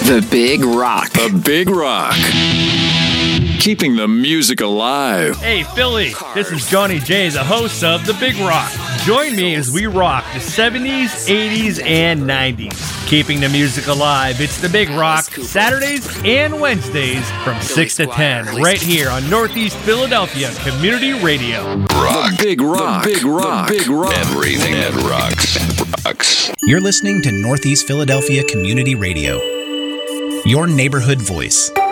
The Big Rock. The Big Rock. Keeping the music alive. Hey, Philly, this is Johnny J, the host of The Big Rock. Join me as we rock the 70s, 80s, and 90s. Keeping the music alive, it's The Big Rock, Saturdays and Wednesdays from 6 to 10, right here on Northeast Philadelphia Community Radio. Rock. The Big Rock. The Big Rock. The Big Rock. Everything that rocks. You're listening to Northeast Philadelphia Community Radio, your neighborhood voice.